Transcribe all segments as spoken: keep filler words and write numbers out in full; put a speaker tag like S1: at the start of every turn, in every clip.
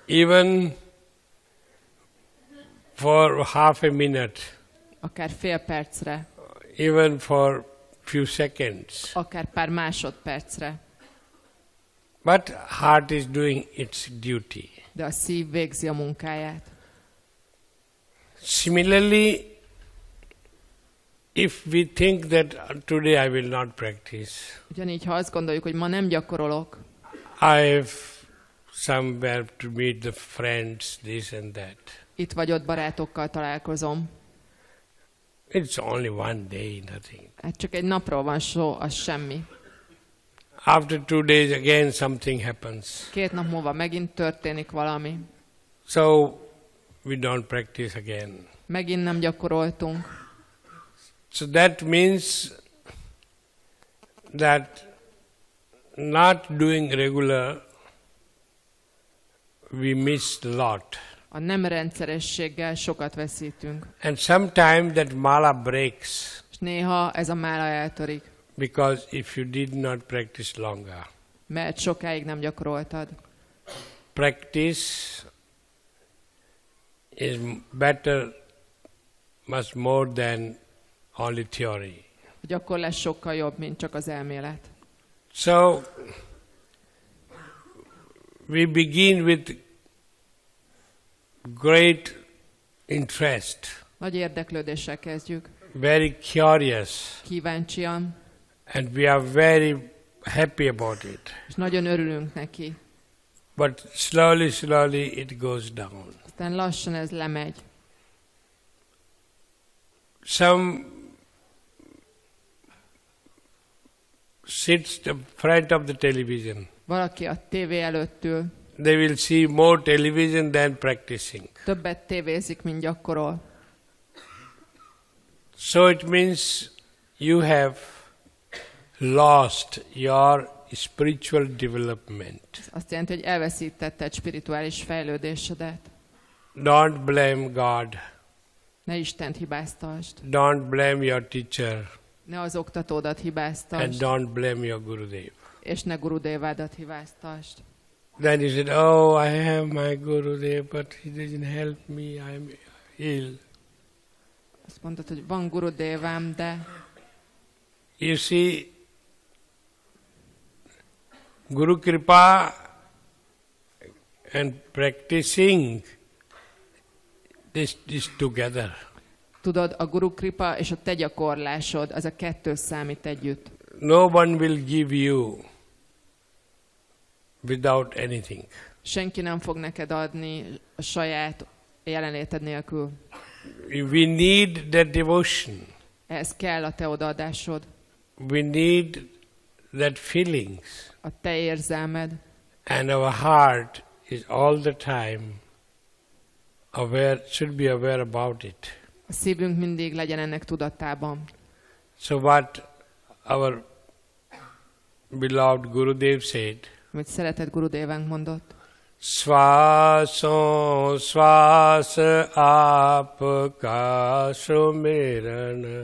S1: even for half a minute,
S2: akár fél percre,
S1: even for few seconds.
S2: akár pár másodpercre.
S1: But heart is doing its duty.
S2: De a szív végzi a munkáját.
S1: Similarly, if we think that today I will not practice,
S2: Ugyanígy, ha azt gondoljuk, hogy ma nem gyakorolok,
S1: I have somewhere to meet the friends, this and that.
S2: itt vagy ott barátokkal találkozom.
S1: It's only one day, nothing.
S2: Hát csak egy napról van szó, az semmi.
S1: After two days again something happens.
S2: Két nap múlva megint történik valami.
S1: So we don't practice again.
S2: Megint nem gyakoroltunk.
S1: So that means that not doing regular, we miss a lot.
S2: A nem rendszerességgel sokat veszítünk.
S1: And sometimes that mala breaks.
S2: És néha ez a mála eltörik.
S1: Because if you did not practice longer.
S2: Mert sokáig nem gyakoroltad.
S1: Practice is better, much more than only theory.
S2: A gyakorlás sokkal jobb, mint csak az elmélet.
S1: So, we begin with great interest.
S2: Nagy érdeklődéssel kezdjük.
S1: Very curious.
S2: Kíváncsian.
S1: And we are very happy about it.
S2: És nagyon örülünk neki.
S1: But slowly, slowly it goes down.
S2: Aztán lassan ez lemegy.
S1: Some sits in front of the television.
S2: Valaki a tévé előtt ül.
S1: They will see more television than practicing.
S2: Többet tévézik, mint gyakorol.
S1: So it means you have lost your spiritual development.
S2: Azt jelenti, hogy elveszítetted spirituális fejlődésedet.
S1: Don't blame God.
S2: Ne Istent hibáztasd.
S1: Don't blame your teacher.
S2: Ne az oktatódat
S1: And
S2: hibáztasd.
S1: don't blame your Gurudev.
S2: És ne Gurudévádat hibáztasd.
S1: Then you said, oh, I have my Gurudev, but he doesn't help me, I'm ill.
S2: Azt mondod, hogy van Gurudévám, de...
S1: You see, Guru Kripa and practicing, this is together.
S2: Tudod, a Guru Kripa és a te gyakorlásod, az a kettő számít együtt.
S1: No one will give you without anything.
S2: Senki nem fog neked adni a saját jelenléted nélkül.
S1: We need that devotion.
S2: Ehhez kell a te odaadásod.
S1: We need that feelings.
S2: A te érzelmed.
S1: And our heart is all the time aware, should be aware about it.
S2: A szívünk mindig legyen ennek tudatában.
S1: So what our beloved Gurudev said,
S2: Amit szeretett Gurudévánk mondott.
S1: Svason svas apka sumirana.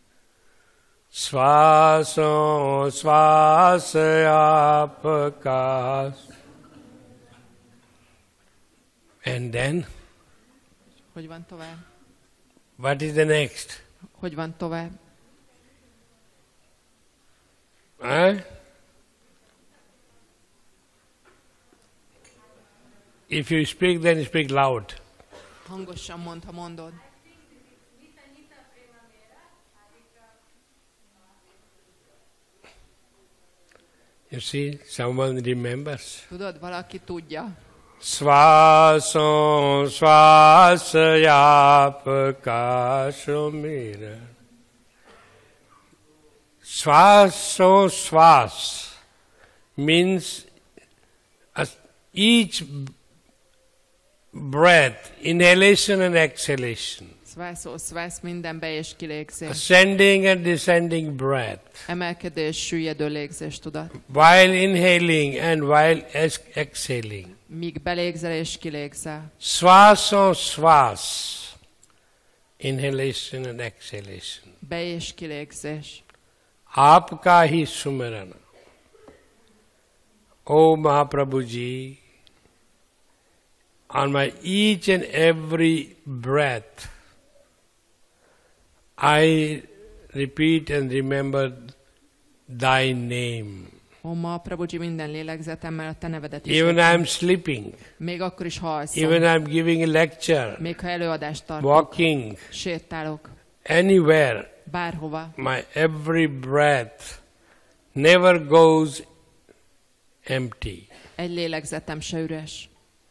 S1: Svason svas apka. And then,
S2: Hogy van tovább?
S1: what is the next?
S2: Hogy van tovább?
S1: Huh? If you speak, then speak loud.
S2: Hangosan mondd, ha mondod.
S1: You see, someone remembers.
S2: Tudod, valaki tudja.
S1: Svason svasayapaka sumira. Svason svas means as each breath, inhalation and exhalation.
S2: Szvászó, szvász, minden be- és kilégzés.
S1: Ascending and descending breath.
S2: Emelkedés, süllyedő légzés tudat.
S1: While inhaling and while ex- exhaling.
S2: Míg belégzel és kilégzel.
S1: Swaso swas. Inhalation and exhalation.
S2: Be- és kilégzés.
S1: Aapka hi sumirana. O Mahaprabhuji, on my each and every breath, I repeat and remember Thy name.
S2: Ó, ma, Prabhuji, minden lélegzetemmel a te nevedet is.
S1: Even I am sleeping.
S2: Még akkor is, ha alszom.
S1: Even I am giving a lecture.
S2: Még ha előadást tartok.
S1: Walking.
S2: Sétálok.
S1: Anywhere.
S2: Bárhova.
S1: My every breath never goes empty.
S2: Egy lélegzetem se üres.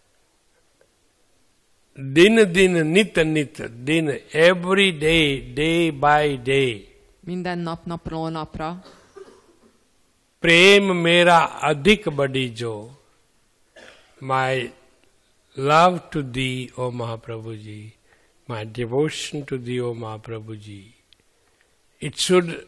S1: Din din nit nit din, every day, day by day.
S2: Minden nap, napról napra.
S1: Prem mera adhik badi jo. My love to Thee, O Mahaprabhuji, my devotion to Thee, O Mahaprabhuji, it should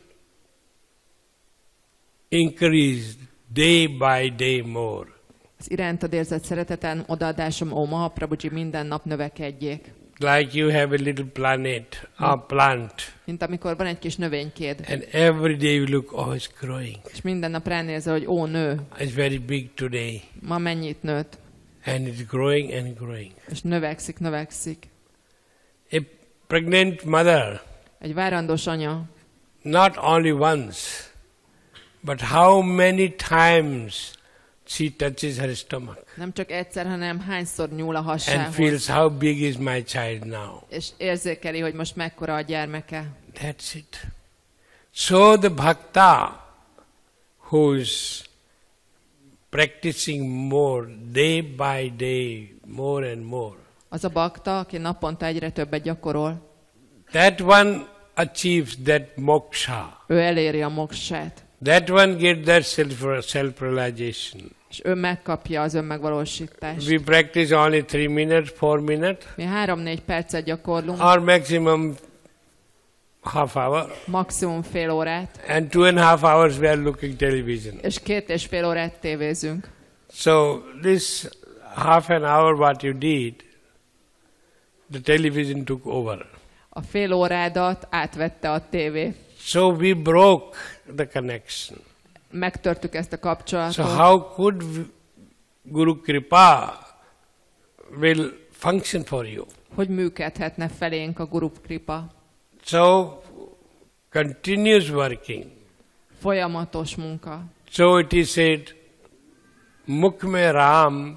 S1: increase day by day more.
S2: Az irántad érzett szereteten odaadásom, ó Mahaprabhuji, minden nap növekedjék.
S1: Like you have a little planet, a plant,
S2: Mint amikor van egy kis növénykéd,
S1: and every day you look, oh, it's growing.
S2: és minden nap ránézel, hogy ó, nő,
S1: It's very big today,
S2: ma mennyit nőtt,
S1: and it's growing and growing.
S2: és növekszik, növekszik.
S1: A pregnant mother,
S2: Egy várandós anya
S1: not only once, but how many times she touches her stomach
S2: nem csak egyszer, hanem hányszor nyúl a
S1: and
S2: hasához,
S1: feels how big is my child now.
S2: és érzékeli, hogy most mekkora a gyermeke.
S1: That's it. So the bhakta who's practicing more, day by day, more and more,
S2: Az a bakta, aki naponta egyre többet gyakorol,
S1: that one achieves that moksha.
S2: ő eléri a moksát,
S1: That one gets that self, self-realization.
S2: és ő megkapja az önmegvalósítást.
S1: We practice only three minutes, four minutes,
S2: Mi három-négy percet gyakorlunk,
S1: or maximum half hour.
S2: maximum fél órát,
S1: And two and a half hours we are looking television.
S2: és két és fél órát tévézünk.
S1: So this half an hour what you did, the television took over.
S2: A fél órádat átvette a tévé.
S1: So we broke the connection.
S2: Megtörtük ezt a kapcsolatot.
S1: So how could v- Guru Kripa will function for you?
S2: Hogy működhetne felénk a Guru Kripa?
S1: So continuous working.
S2: Folyamatos munka.
S1: So it is said, Mukh mein Ram,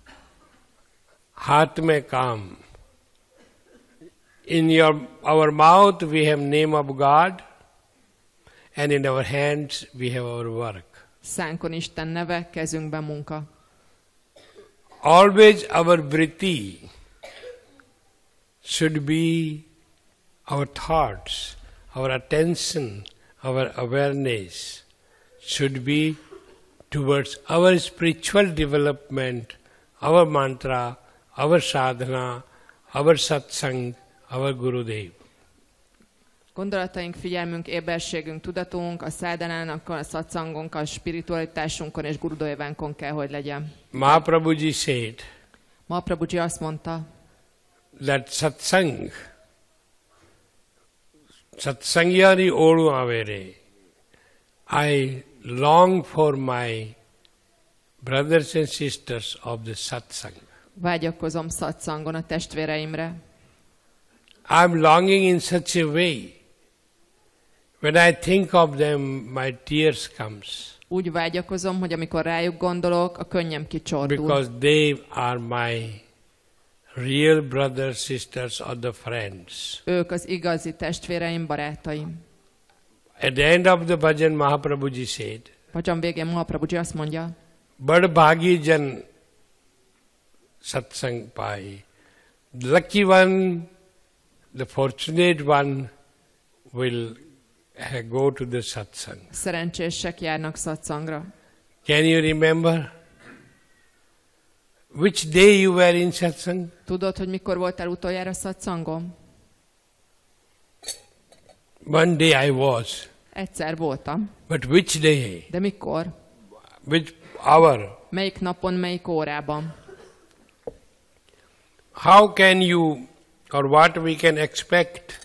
S1: Haath mein Kam. In your our mouth we have name of God, and in our hands we have our work.
S2: Szánkon Isten neve, kezünkben munka.
S1: Always our vritti should be our thoughts, our attention, our awareness should be towards our spiritual development, our mantra, our sadhana, our satsang, our Gurudev.
S2: Gondolataink, figyelmünk, éberségünk, tudatunk, a szádanának, a szatszangon, a spiritualitásunkon és Gurudevánkon kell, hogy legyen.
S1: Mahaprabhuji said
S2: Mahaprabhuji azt mondta,
S1: that satsang, satsangyari oru avere, I long for my brothers and sisters of the satsang.
S2: vágyakozom szatszangon a testvéreimre.
S1: I'm longing in such a way. When I think of them, my tears comes.
S2: Úgy vágyakozom, hogy amikor rájuk gondolok, a könnyem kicsordul.
S1: Because they are my real brothers, sisters, or the friends.
S2: Ők az igazi testvéreim, barátaim.
S1: At the end of the bhajan, Mahaprabhuji said,
S2: Bhajan végén Mahaprabhuji azt mondja,
S1: Bad bhagi jan satsang pai. The lucky one, the fortunate one will go to the satsang.
S2: szerencsések járnak szatszangra.
S1: Can you remember? Which day you were in satsang?
S2: Tudod, hogy mikor voltál utoljára szatszangon?
S1: One day I was.
S2: Egyszer voltam.
S1: But which day?
S2: De mikor?
S1: Which hour?
S2: Melyik napon, melyik órában?
S1: How can you, or what we can expect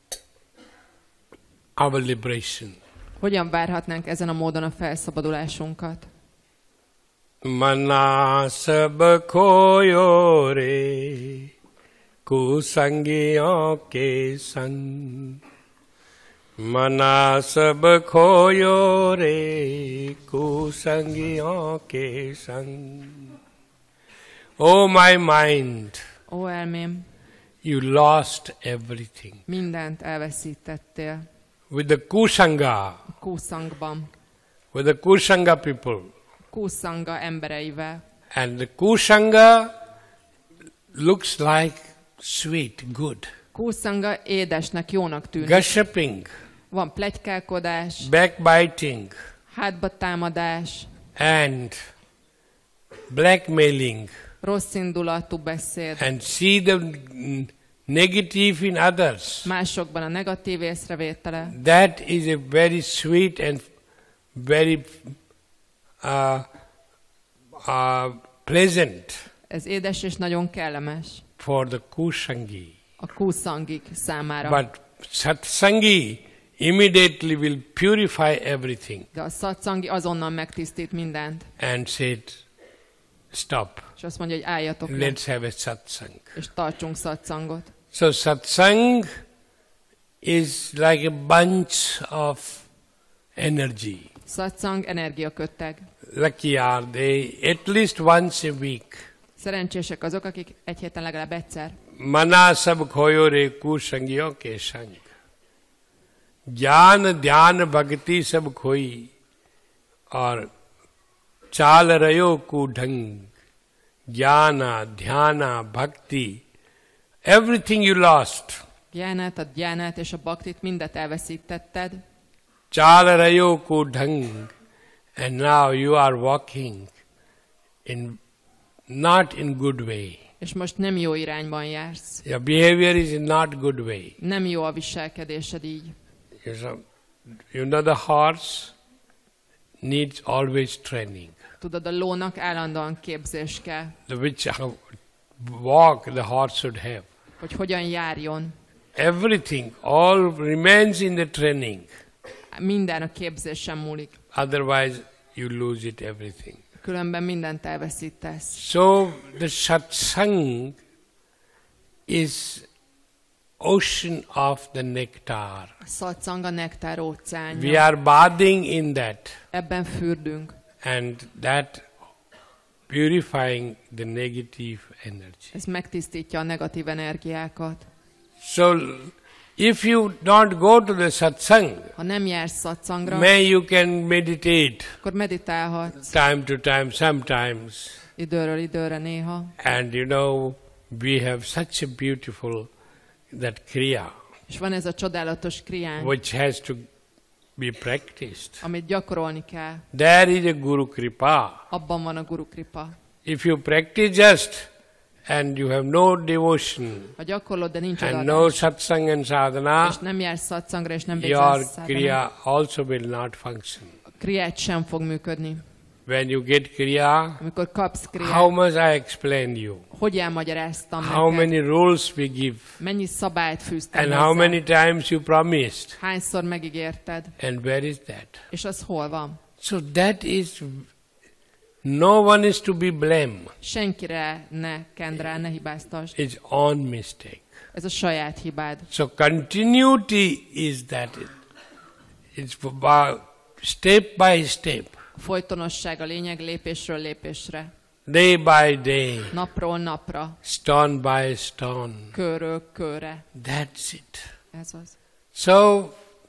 S1: our liberation?
S2: Hogyan várhatnánk ezen a módon a felszabadulásunkat?
S1: Mana sab khoyo re kusangiyon ke sang. Mana sab khoyo re kusangiyon ke sang. Oh my mind,
S2: Ó elmém,
S1: you lost everything.
S2: mindent elveszítettél.
S1: With the kusanga,
S2: A Kusangban,
S1: with the kusanga people.
S2: Kusanga embereivel.
S1: And the kusanga looks like sweet, good.
S2: Kusanga édesnek, jónak tűnik.
S1: Gossiping,
S2: Van pletykálkodás,
S1: backbiting,
S2: hátba támadás,
S1: and blackmailing,
S2: rossz indulatú beszéd,
S1: and see the negative in others.
S2: másokban a negatív észrevétele.
S1: That is a very sweet and very uh, uh, pleasant
S2: Ez édes és nagyon kellemes
S1: for the kusangi.
S2: a kuszangik számára.
S1: But satsangi immediately will purify everything
S2: De a szatszangi azonnal megtisztít mindent.
S1: and said, stop,
S2: És azt mondja, hogy álljatok le,
S1: let's have a satsang.
S2: és tartsunk szatszangot.
S1: So satsang is like a bunch of energy.
S2: Szatszang energiakötteg.
S1: Lucky are they at least once a week.
S2: Szerencsések azok, akik egy héten legalább egyszer.
S1: Mana sab khoyo re kusangiyon ke sang. Jnana dhyan bhakti sab khoi aur chal rayo ku dhang. Jnana dhyana bhakti, everything you lost.
S2: Gyánát, a gyánát és a baktit mindet elveszítetted.
S1: Chal rayo ku dhang. And now you are walking in not in good way.
S2: És most nem jó irányban jársz.
S1: Your behavior is in not good way.
S2: Nem jó a viselkedésed így.
S1: You know, you know the horse needs always training.
S2: Tudod, a lónak állandóan képzés kell,
S1: The which walk the horse should have.
S2: hogy hogyan járjon.
S1: Everything, all remains in the training.
S2: Minden a képzésen múlik.
S1: Otherwise, you lose it everything.
S2: Különben mindent elveszítesz.
S1: So the satsang is ocean of the nectar.
S2: A szatszang a nektár
S1: We
S2: óceánja.
S1: are bathing in that,
S2: Ebben fürdünk.
S1: and that purifying the negative energy.
S2: Ez megtisztítja a negatív energiákat.
S1: So if you don't go to the satsang,
S2: Ha nem jársz szatszangra,
S1: may you can meditate
S2: akkor meditálhatsz
S1: time to time, sometimes.
S2: időről időre néha.
S1: And you know, we have such a beautiful, that kriya,
S2: És van ez a csodálatos kriánk,
S1: which has to be practiced.
S2: amit gyakorolni kell.
S1: There is a Guru Kripa.
S2: Abban van a Guru Kripa.
S1: If you practice just, and you have no devotion,
S2: Ha gyakorlod, de nincs
S1: and no
S2: odaadás,
S1: satsang and sadhana,
S2: és nem jársz szatszangra, és nem
S1: your
S2: végzel szádhanát,
S1: kriya also will not function.
S2: a kriát sem fog működni.
S1: When you get kriya,
S2: Amikor kapsz
S1: how
S2: kriát,
S1: much I explain you,
S2: hogy elmagyaráztam
S1: how
S2: neked,
S1: many rules we give,
S2: mennyi szabályt fűztem
S1: and how
S2: hozzá,
S1: many times you promised,
S2: hányszor megígérted,
S1: and where is that?
S2: és az hol van.
S1: So that is, no one is to be blamed.
S2: Senkire ne kend rá, ne hibáztass.
S1: It's own mistake.
S2: Ez a saját hibád.
S1: So continuity is that. It's about step by step,
S2: A folytonosság a lényeg lépésről lépésre.
S1: day by day,
S2: Napról napra,
S1: stone by stone.
S2: körről körre.
S1: That's it.
S2: Ez az.
S1: So,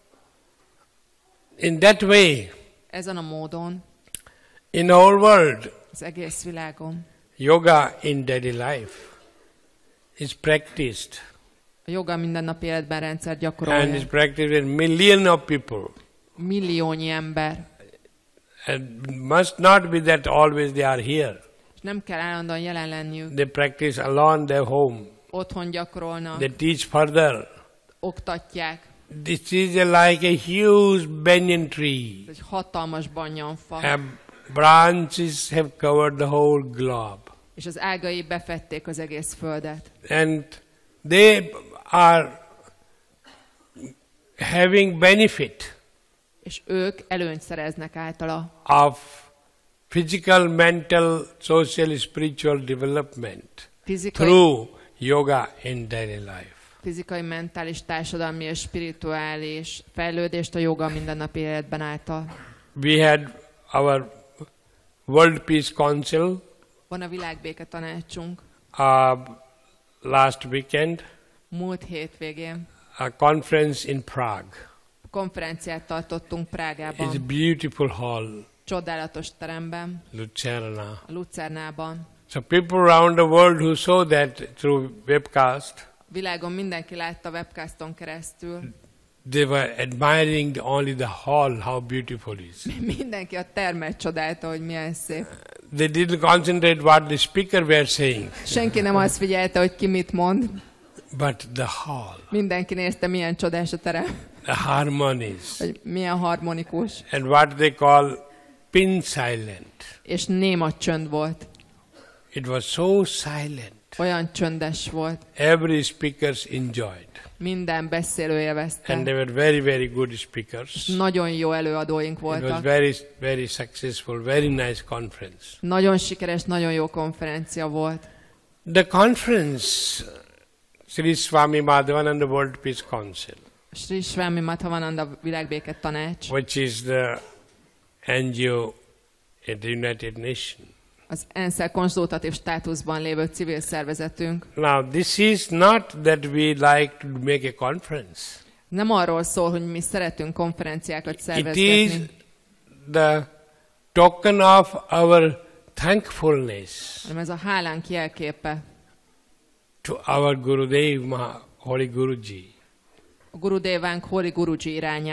S1: in that way,
S2: Ezen a módon
S1: in the whole world,
S2: az egész világon
S1: yoga in daily life is practiced,
S2: a joga mindennapi életben rendszer
S1: and
S2: gyakorolja.
S1: is practiced with million of people.
S2: Milliónyi ember.
S1: And must not be that always they are here.
S2: És nem kell állandóan jelen lenniük.
S1: They practice alone their home.
S2: Otthon gyakorolnak,
S1: They teach further.
S2: oktatják.
S1: This is a, like a huge banyan tree.
S2: Ez egy hatalmas banyanfa.
S1: And branches have covered the whole globe.
S2: És az ágai befették az egész földet.
S1: And they are having benefit
S2: És ők előnyt szereznek általa
S1: of physical, mental, social, spiritual development
S2: Fizikai,
S1: through yoga in daily life.
S2: fizikai, mentális, társadalmi és spirituális fejlődést a joga mindennapi életben által.
S1: We had our World Peace Council
S2: Van a világbéke tanácsunk
S1: uh, last weekend,
S2: múlt hétvégén.
S1: a conference in Prague.
S2: Konferenciát tartottunk
S1: It's a
S2: Prágában,
S1: beautiful hall,
S2: csodálatos teremben,
S1: Lucerna.
S2: a Lucernában.
S1: So people around the world who saw that through webcast,
S2: Világon mindenki látta webcaston keresztül.
S1: they were admiring the, only the hall, how beautiful it is.
S2: Mindenki a termet csodálta, hogy milyen szép.
S1: They didn't concentrate what the speaker were saying,
S2: Senki nem azt figyelte, hogy ki mit mond.
S1: but the hall,
S2: Mindenki nézte, milyen csodás a terem,
S1: the harmonies,
S2: hogy milyen harmonikus.
S1: and what they call pin silent.
S2: És néma csönd volt.
S1: It was so silent.
S2: Olyan csöndes volt.
S1: Every speakers enjoyed.
S2: Minden beszélő
S1: And
S2: élvezte.
S1: they were very, very good speakers.
S2: Nagyon jó előadóink
S1: It was
S2: voltak.
S1: very, very successful, very nice conference.
S2: Nagyon sikeres, nagyon jó konferencia volt.
S1: The conference, Sri Swami Madhavananda World Peace Council,
S2: Sri Swami Madhavananda világbéke tanács,
S1: which is the N G O at the United Nations.
S2: az ENSZ-el konzultatív státuszban lévő civil szervezetünk.
S1: Now, this is not that we like to make a conference.
S2: Nem arról szól, hogy mi szeretünk konferenciákat
S1: It is
S2: szervezgetni,
S1: the token of our thankfulness
S2: hanem ez a hálánk jelképe
S1: to our Gurudev, Maha- Holy Guruji.
S2: a Gurudevánk Holi Guruji irányába.